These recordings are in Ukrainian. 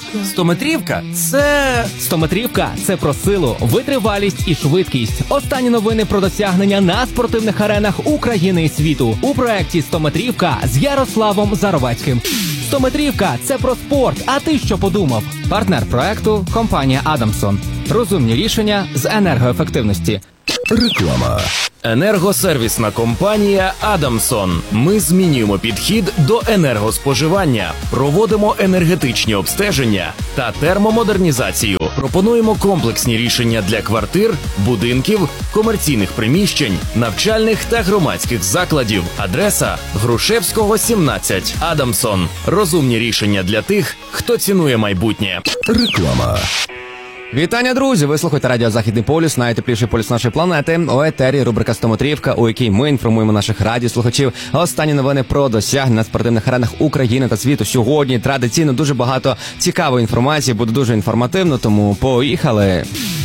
Стометрівка? Це... Стометрівка – це про силу, витривалість і швидкість. Останні новини про досягнення на спортивних аренах України і світу. У проєкті «Стометрівка» з Ярославом Заровецьким. Стометрівка – це про спорт, а ти що подумав? Партнер проєкту – компанія «Адамсон». Розумні рішення з енергоефективності. Реклама. Енергосервісна компанія «Адамсон». Ми змінюємо підхід до енергоспоживання, проводимо енергетичні обстеження та термомодернізацію. Пропонуємо комплексні рішення для квартир, будинків, комерційних приміщень, навчальних та громадських закладів. Адреса – Грушевського, 17. «Адамсон». Розумні рішення для тих, хто цінує майбутнє. Реклама. Вітання, друзі! Ви слухаєте радіо «Західний полюс», найтепліший полюс нашої планети. У етері рубрика «Стометрівка», у якій ми інформуємо наших радіослухачів. Останні новини про досягнення на спортивних аренах України та світу. Сьогодні традиційно дуже багато цікавої інформації, буде дуже інформативно, тому поїхали!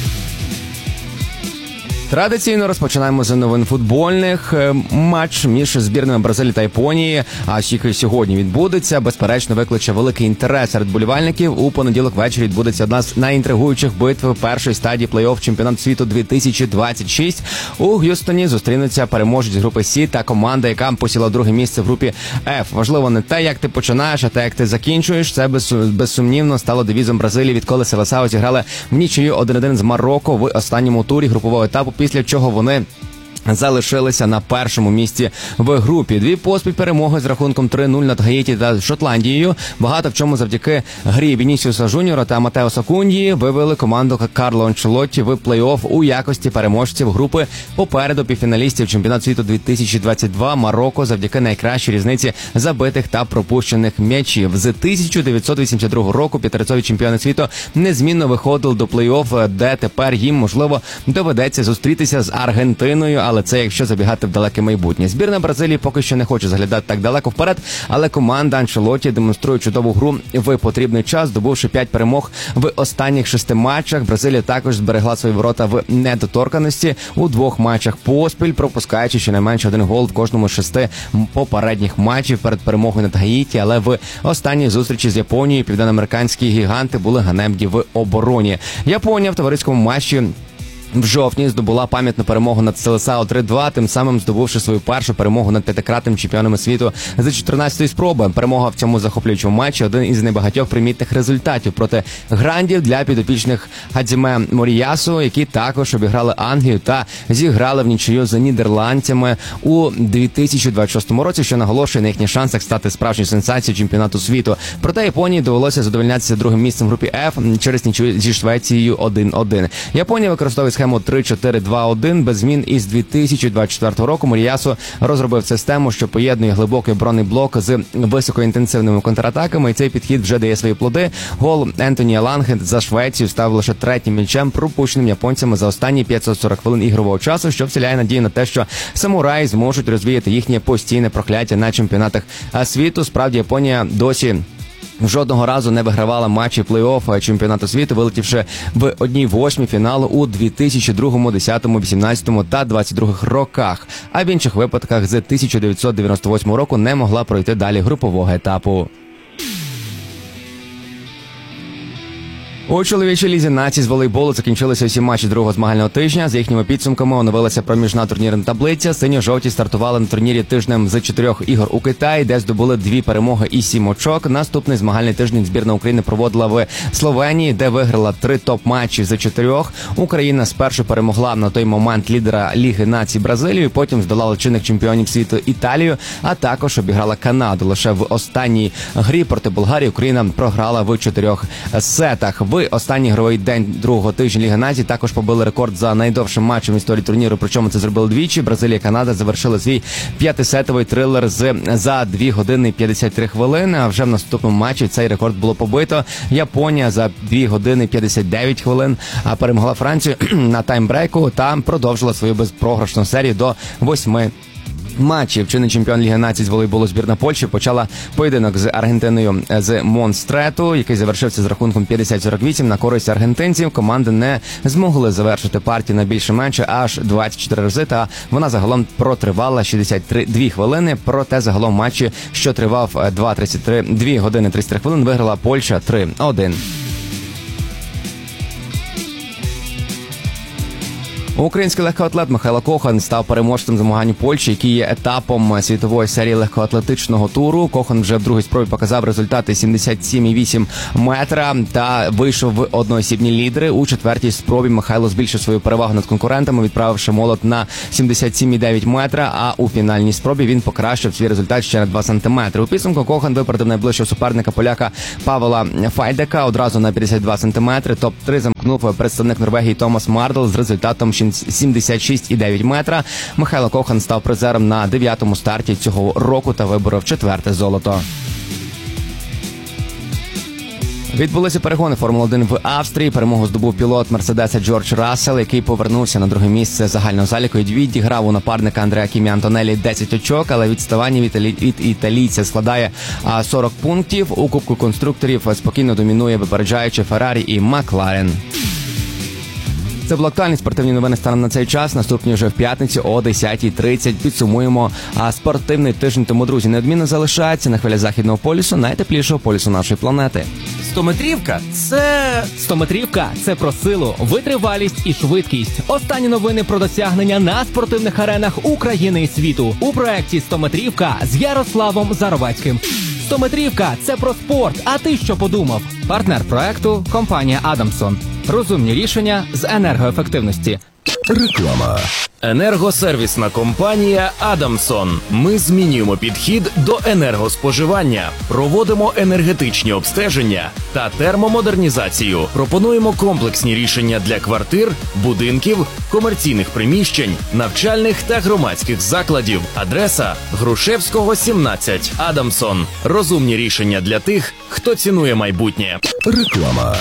Традиційно розпочинаємо з новин футбольних. Матч між збірними Бразилії та Японії, а який сьогодні відбудеться, безперечно викличе великий інтерес серед болівальників. У понеділок ввечері відбудеться одна з найінтригуючих битв першої стадії плей-офф чемпіонату світу 2026. У Г'юстоні зустрінуться переможець групи Сі та команда, яка посіла друге місце в групі Ф. Важливо не те, як ти починаєш, а те, як ти закінчуєш. Це безсумнівно стало девізом Бразилії, відколи Селесао зіграли в нічию 1-1 з Марокко в останньому турі групового етапу, після чого вони залишилися на першому місці в групі. Дві поспіль перемоги з рахунком 3-0 над Гаїті та Шотландією. Багато в чому завдяки грі Вінісіуса Жуніора та Матеоса Куньї вивели команду Карло Анчелотті в плей-офф у якості переможців групи попереду півфіналістів чемпіонату світу 2022 Марокко завдяки найкращій різниці забитих та пропущених м'ячів. З 1982 року п'ятиразові чемпіони світу незмінно виходили до плей-офф, де тепер їм, можливо, доведеться зустрітися з Аргентиною, але це якщо забігати в далеке майбутнє. Збірна Бразилії поки що не хоче заглядати так далеко вперед, але команда Анчелотті демонструє чудову гру в потрібний час, здобувши 5 перемог в останніх 6 матчах. Бразилія також зберегла свої ворота в недоторканості у 2 матчах поспіль, пропускаючи щонайменше 1 гол в кожному з 6 попередніх матчів перед перемогою над Гаїті, але в останній зустрічі з Японією південноамериканські гіганти були ганебні в обороні. Японія в товариському матчі в жовтні здобула пам'ятну перемогу над Селесао 3-2, тим самим здобувши свою першу перемогу над п'ятикратним чемпіоном світу за 14-ї спроби. Перемога в цьому захоплюючому матчі – один із небагатьох примітних результатів проти грандів для підопічних Хадзіме Моріясу, які також обіграли Англію та зіграли в нічию за нідерландцями у 2026 році, що наголошує на їхніх шансах стати справжньою сенсацією чемпіонату світу. Проте Японії довелося задовольнятися другим місцем в групі F через нічию зі Швецією 1-1. Японія використовує схему 3-4-2-1 без змін із 2024 року. Моріясу розробив систему, що поєднує глибокий оборонний блок з високоінтенсивними контратаками, і цей підхід вже дає свої плоди. Гол Ентоні Еланге за Швецію став лише 3-м м'ячем, пропущеним японцями за останні 540 хвилин ігрового часу, що вселяє надію на те, що самураї зможуть розвіяти їхнє постійне прокляття на чемпіонатах світу. Справді, Японія досі жодного разу не вигравала матчі плей-офф чемпіонату світу, вилетівши в 1/8 фіналу у 2002, 10, 18 та 22 роках. А в інших випадках з 1998 року не могла пройти далі групового етапу. У чоловічій лізі націй з волейболу закінчилися всі матчі другого змагального тижня. За їхніми підсумками оновилася проміжна турнірна таблиця. Синьо-жовті стартували на турнірі тижнем з 4 ігор у Китаї, де здобули 2 перемоги і 7 очок. Наступний змагальний тиждень збірна України проводила в Словенії, де виграла 3 топ-матчі з 4. Україна спершу перемогла на той момент лідера Ліги націй Бразилію, потім здолала чинних чемпіонів світу Італію, а також обіграла Канаду. Лише в останній грі проти Болгарії Україна програла в 4 сетах. В останній ігровий день другого тижня Ліги націй також побили рекорд за найдовшим матчем в історії турніру, причому це зробили двічі. Бразилія і Канада завершили свій 5-сетовий трилер за 2 години і 53 хвилини, а вже в наступному матчі цей рекорд було побито. Японія за 2 години і 59 хвилин перемогла Францію на таймбрейку та продовжила свою безпрограшну серію до 8 матчів. Чинний чемпіон Ліги Націй з волейболу збірна Польщі почала поєдинок з Аргентиною з Монстрету, який завершився з рахунком 50-48 на користь аргентинців. Команди не змогли завершити партію на більше менше аж 24 рази, та вона загалом протривала 62 хвилини. Проте загалом матчі, що тривав 2 години 33 хвилин, виграла Польща 3-1. Український легкоатлет Михайло Кохан став переможцем змагань Польщі, які є етапом світової серії легкоатлетичного туру. Кохан вже в другій спробі показав результати 77,8 метра та вийшов в одноосібні лідери. У четвертій спробі Михайло збільшив свою перевагу над конкурентами, відправивши молот на 77,9 метра, а у фінальній спробі він покращив свій результат ще на 2 сантиметри. У підсумку Кохан випередив найближчого суперника поляка Павла Файдека одразу на 52 сантиметри. Топ-3 замкнув представник Норвегії Томас Мардл з результатом 76,9 метра. Михайло Кохан став призером на 9-му старті цього року та виборов 4-те золото. Відбулися перегони Формули-1 в Австрії. Перемогу здобув пілот Мерседеса Джордж Рассел, який повернувся на друге місце загального заліку і відіграв у напарника Андреа Кімі Антонелі 10 очок, але відставання від італійця складає 40 пунктів. У Кубку конструкторів спокійно домінує, випереджаючи Феррарі і Макларен. Це були актуальні спортивні новини станом на цей час. Наступні вже в п'ятницю о 10:30 підсумуємо спортивний тиждень. Тому, друзі, неодмінно залишається на хвилі Західного полюсу, найтеплішого полюсу нашої планети. 100-метрівка – це... 100-метрівка – це про силу, витривалість і швидкість. Останні новини про досягнення на спортивних аренах України і світу. У проєкті «100-метрівка» з Ярославом Заровацьким. 100-метрівка – це про спорт, а ти що подумав? Партнер проєкту – компанія «Адамсон». Розумні рішення з енергоефективності. Реклама. Енергосервісна компанія «Адамсон». Ми змінюємо підхід до енергоспоживання, проводимо енергетичні обстеження та термомодернізацію. Пропонуємо комплексні рішення для квартир, будинків, комерційних приміщень, навчальних та громадських закладів. Адреса – Грушевського, 17. «Адамсон». Розумні рішення для тих, хто цінує майбутнє. Реклама.